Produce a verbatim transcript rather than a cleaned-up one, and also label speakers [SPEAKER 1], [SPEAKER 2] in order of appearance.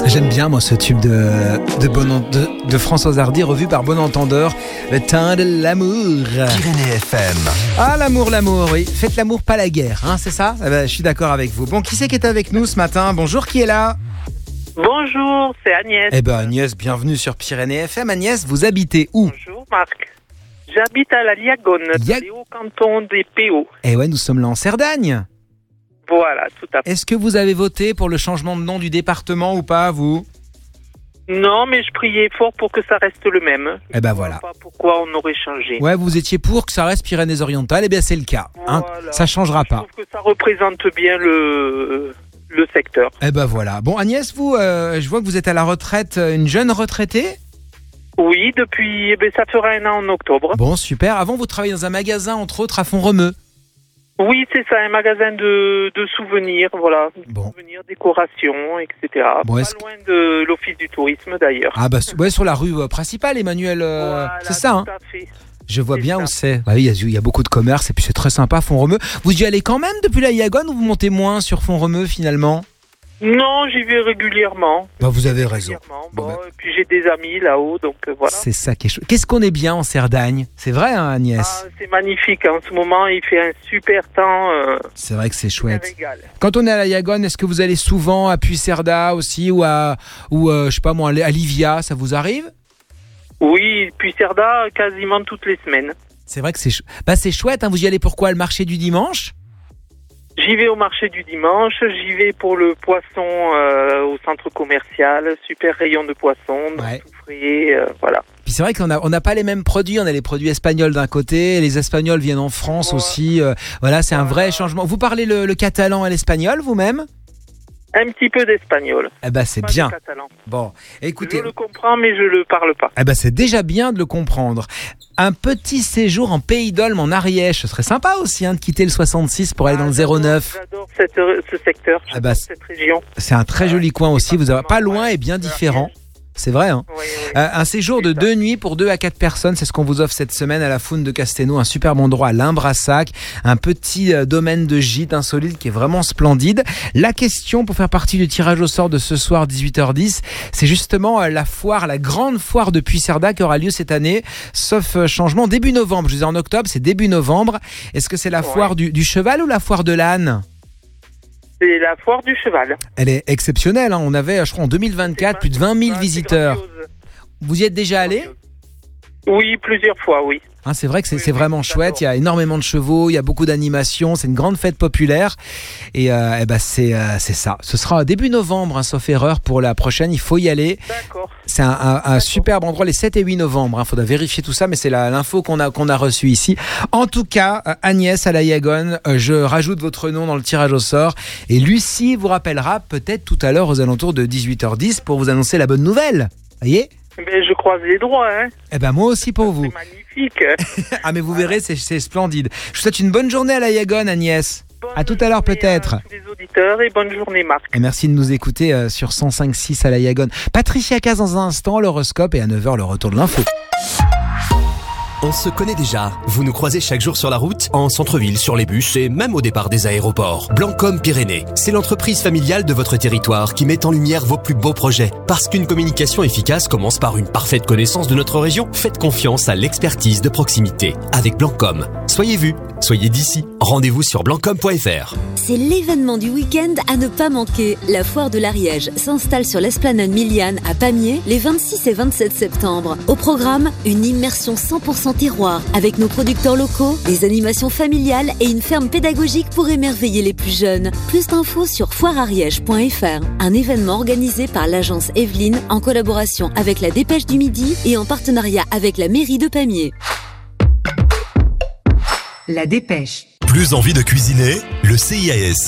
[SPEAKER 1] J'aime bien moi ce tube de, de, bon, de, de Françoise Hardy revu par Bon Entendeur, le temps de l'amour.
[SPEAKER 2] Pyrénées F M.
[SPEAKER 1] Ah l'amour, l'amour, oui. Faites l'amour, pas la guerre, hein, c'est ça eh ben, je suis d'accord avec vous. Bon, qui c'est qui est avec nous ce matin? Bonjour, qui est là?
[SPEAKER 3] Bonjour, c'est Agnès.
[SPEAKER 1] Eh ben Agnès, bienvenue sur Pyrénées F M. Agnès, vous habitez où?
[SPEAKER 3] Bonjour Marc. J'habite à la Liagonne,
[SPEAKER 1] Lia...
[SPEAKER 3] dans les hauts cantons des P O.
[SPEAKER 1] Eh ouais, nous sommes là en Cerdagne.
[SPEAKER 3] Voilà, tout à fait.
[SPEAKER 1] Est-ce que vous avez voté pour le changement de nom du département ou pas, vous?
[SPEAKER 3] Non, mais je priais fort pour que ça reste le même.
[SPEAKER 1] Eh ben voilà.
[SPEAKER 3] Je ne sais pas pourquoi on aurait changé.
[SPEAKER 1] Ouais, vous étiez pour que ça reste Pyrénées-Orientales, eh bien c'est le cas. Hein,
[SPEAKER 3] voilà.
[SPEAKER 1] Ça changera pas.
[SPEAKER 3] Je trouve que ça représente bien le, le secteur.
[SPEAKER 1] Eh ben voilà. Bon Agnès, vous, euh, je vois que vous êtes à la retraite, une jeune retraitée?
[SPEAKER 3] Oui, depuis, eh bien, ça fera un an en octobre.
[SPEAKER 1] Bon, super. Avant, vous travaillez dans un magasin, entre autres, à Font-Romeu.
[SPEAKER 3] Oui, c'est ça, un magasin de, de souvenirs, voilà.
[SPEAKER 1] Bon.
[SPEAKER 3] Souvenirs, décorations, et cetera.
[SPEAKER 1] Bon,
[SPEAKER 3] pas
[SPEAKER 1] est-ce...
[SPEAKER 3] loin de l'office du tourisme, d'ailleurs.
[SPEAKER 1] Ah bah ouais, sur la rue euh, principale, Emmanuel. Euh,
[SPEAKER 3] Voilà,
[SPEAKER 1] c'est ça, hein.
[SPEAKER 3] tout à fait.
[SPEAKER 1] Je vois
[SPEAKER 3] C'est
[SPEAKER 1] bien
[SPEAKER 3] ça.
[SPEAKER 1] où c'est. Bah oui, il y, a- il y a beaucoup de commerce et puis c'est très sympa, Font-Romeu. Vous y allez quand même depuis la Liagonne ou vous montez moins sur Font-Romeu finalement?
[SPEAKER 3] Non, j'y vais régulièrement.
[SPEAKER 1] Bah vous avez raison.
[SPEAKER 3] Régulièrement.
[SPEAKER 1] Bon,
[SPEAKER 3] Bon,
[SPEAKER 1] bah.
[SPEAKER 3] et puis j'ai des amis là-haut, donc euh, voilà.
[SPEAKER 1] C'est ça qui est chouette. Qu'est-ce qu'on est bien en Cerdagne? C'est vrai, hein, Agnès?
[SPEAKER 3] Ah, c'est magnifique. En ce moment, il fait un super temps. Euh,
[SPEAKER 1] C'est vrai que c'est
[SPEAKER 3] un
[SPEAKER 1] chouette.
[SPEAKER 3] régal.
[SPEAKER 1] Quand on est à la Liagonne, est-ce que vous allez souvent à Puy-Cerda aussi ou à, ou euh, je sais pas moi, à Livia? Ça vous arrive?
[SPEAKER 3] Oui, puis Cerda, quasiment toutes les semaines.
[SPEAKER 1] C'est vrai que c'est, chou- bah, c'est chouette. Hein. Vous y allez pourquoi? Le marché du dimanche?
[SPEAKER 3] J'y vais au marché du dimanche, j'y vais pour le poisson euh, au centre commercial, super rayon de poisson, donc
[SPEAKER 1] Ouais.
[SPEAKER 3] tout frais, euh, voilà.
[SPEAKER 1] Puis c'est vrai qu'on a, on n'a pas les mêmes produits. On a les produits espagnols d'un côté, les Espagnols viennent en France
[SPEAKER 3] Ouais.
[SPEAKER 1] aussi. euh, voilà, c'est un vrai
[SPEAKER 3] Voilà.
[SPEAKER 1] changement. Vous parlez le, le catalan et l'espagnol vous-même?
[SPEAKER 3] Un petit peu d'espagnol.
[SPEAKER 1] Eh ben c'est
[SPEAKER 3] Pas de
[SPEAKER 1] bien.
[SPEAKER 3] catalan.
[SPEAKER 1] Bon, écoutez,
[SPEAKER 3] Je le comprends, mais je le parle pas.
[SPEAKER 1] eh ben c'est déjà bien de le comprendre. Un petit séjour en Pays d'Olme, en Ariège, ce serait sympa aussi hein, de quitter le soixante-six pour aller dans le zéro neuf.
[SPEAKER 3] J'adore cette, ce secteur,
[SPEAKER 1] Ah bah,
[SPEAKER 3] j'adore cette région.
[SPEAKER 1] C'est un très joli coin aussi. Vous avez pas loin et bien différent. C'est vrai, hein.
[SPEAKER 3] Oui, oui.
[SPEAKER 1] Euh, un séjour de
[SPEAKER 3] C'est ça.
[SPEAKER 1] deux nuits pour deux à quatre personnes, c'est ce qu'on vous offre cette semaine à la Foune de Casténou, un superbe endroit à Limbrassac, un petit euh, domaine de gîte insolite qui est vraiment splendide. La question pour faire partie du tirage au sort de ce soir dix-huit heures dix, c'est justement euh, la foire, la grande foire de Puy-Cerda qui aura lieu cette année, sauf euh, changement, début novembre. Je disais en octobre, c'est début novembre. Est-ce que c'est la
[SPEAKER 3] Ouais.
[SPEAKER 1] foire du, du cheval ou la foire de l'âne?
[SPEAKER 3] C'est la foire du cheval.
[SPEAKER 1] Elle est exceptionnelle, hein. On avait, je crois, en deux mille vingt-quatre, plus de vingt mille
[SPEAKER 3] Ah, c'est
[SPEAKER 1] visiteurs.
[SPEAKER 3] grandiose.
[SPEAKER 1] Vous y êtes déjà allé?
[SPEAKER 3] Oui, plusieurs fois, oui.
[SPEAKER 1] Hein, c'est vrai que c'est,
[SPEAKER 3] Oui,
[SPEAKER 1] c'est
[SPEAKER 3] oui,
[SPEAKER 1] vraiment
[SPEAKER 3] j'adore.
[SPEAKER 1] chouette. Il y a énormément de chevaux, il y a beaucoup d'animations. C'est une grande fête populaire. Et, euh, eh ben c'est, euh, c'est ça. Ce sera début novembre, hein, sauf erreur, pour la prochaine. Il faut y aller.
[SPEAKER 3] D'accord.
[SPEAKER 1] C'est un, un- un superbe endroit, les sept et huit novembre. Il faudra vérifier tout ça, mais c'est la, l'info qu'on a, qu'on a reçue ici. En tout cas, euh, Agnès à la Liagonne, euh, je rajoute votre nom dans le tirage au sort. Et Lucie vous rappellera peut-être tout à l'heure aux alentours de dix-huit heures dix pour vous annoncer la bonne nouvelle. Voyez?
[SPEAKER 3] Ben, je croise les doigts, hein.
[SPEAKER 1] Eh ben moi aussi pour vous.
[SPEAKER 3] C'est magnifique.
[SPEAKER 1] Ah mais vous verrez, c'est, c'est splendide. Je vous souhaite une bonne journée à la Liagonne, Agnès.
[SPEAKER 3] Bonne
[SPEAKER 1] À tout à l'heure,
[SPEAKER 3] journée
[SPEAKER 1] peut-être.
[SPEAKER 3] à tous les auditeurs et bonne journée, Marc.
[SPEAKER 1] Et merci de nous écouter euh, sur cent cinq virgule six à la Liagonne. Patricia Caz dans un instant, l'horoscope, et à neuf heures le retour de l'info.
[SPEAKER 2] On se connaît déjà. Vous nous croisez chaque jour sur la route, en centre-ville, sur les bus et même au départ des aéroports. Blancom Pyrénées, c'est l'entreprise familiale de votre territoire qui met en lumière vos plus beaux projets. Parce qu'une communication efficace commence par une parfaite connaissance de notre région, faites confiance à l'expertise de proximité. Avec Blancom, soyez vus, soyez d'ici. Rendez-vous sur blancom point f r.
[SPEAKER 4] C'est l'événement du week-end à ne pas manquer. La foire de l'Ariège s'installe sur l'esplanade Miliane à Pamiers les vingt-six et vingt-sept septembre. Au programme, une immersion cent pour cent terroir avec nos producteurs locaux, des animations familiales et une ferme pédagogique pour émerveiller les plus jeunes. Plus d'infos sur foire ariège point f r. Un événement organisé par l'agence Evelyne en collaboration avec la Dépêche du Midi et en partenariat avec la mairie de Pamiers.
[SPEAKER 5] La Dépêche.
[SPEAKER 6] Plus envie de cuisiner? Le C I A S